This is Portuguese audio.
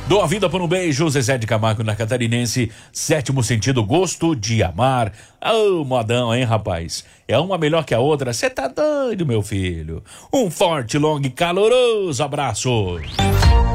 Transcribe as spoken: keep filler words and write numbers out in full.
Dou a vida por um beijo, Zezé de Camargo na Catarinense, sétimo sentido, gosto de amar. Ô, oh, modão, hein, rapaz? É uma melhor que a outra, cê tá doido, meu filho. Um forte, longo e caloroso abraço.